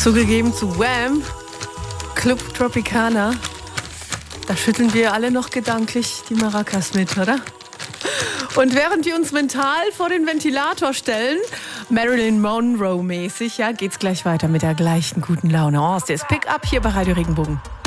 Zugegeben zu Wham, Club Tropicana. Da schütteln wir alle noch gedanklich die Maracas mit, oder? Und während wir uns mental vor den Ventilator stellen, Marilyn Monroe-mäßig, ja, geht's gleich weiter mit der gleichen guten Laune. Oh, das ist Pick-up hier bei Radio Regenbogen.